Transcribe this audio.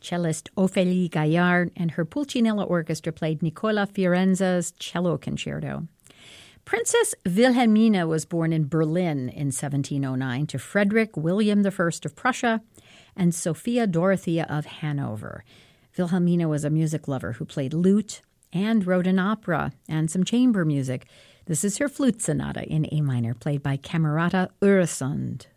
Cellist Ophélie Gaillard and her Pulcinella Orchestra played Nicola Fiorenza's Cello Concerto. Princess Wilhelmina was born in Berlin in 1709 to Frederick William I of Prussia and Sophia Dorothea of Hanover. Wilhelmina was a music lover who played lute and wrote an opera and some chamber music. This is her flute sonata in A minor, played by Camerata Öresund.